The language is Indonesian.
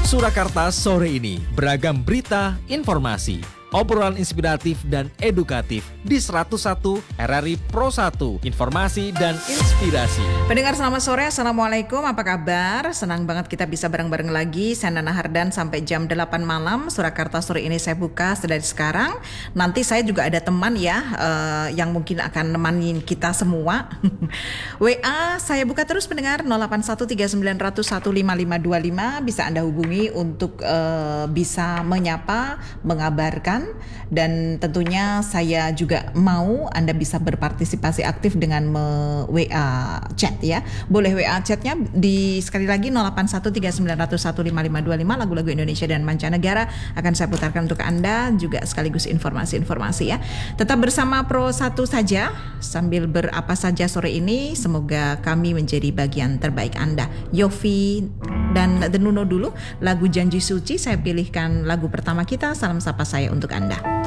Surakarta sore ini, beragam berita, informasi, obrolan inspiratif dan edukatif di 101 RRI Pro 1, informasi dan inspirasi. Pendengar selamat sore, Assalamualaikum, apa kabar? Senang banget kita bisa bareng-bareng lagi. Saya Nana Hardan sampai jam 8 malam. Surakarta sore ini saya buka dari sekarang. Nanti saya juga ada teman ya yang mungkin akan nemenin kita semua. WA saya buka terus pendengar 0813915525 bisa Anda hubungi untuk bisa menyapa, mengabarkan. Dan tentunya saya juga mau Anda bisa berpartisipasi aktif dengan WA chat ya. Boleh WA chatnya di sekali lagi 0813915525 lagu-lagu Indonesia dan mancanegara akan saya putarkan untuk Anda, juga sekaligus informasi-informasi ya. Tetap bersama Pro 1 saja sambil berapa saja sore ini, semoga kami menjadi bagian terbaik Anda. Yofi dan The Nuno dulu, lagu Janji Suci. Saya pilihkan lagu pertama kita, Salam Sapa Saya untuk Anda.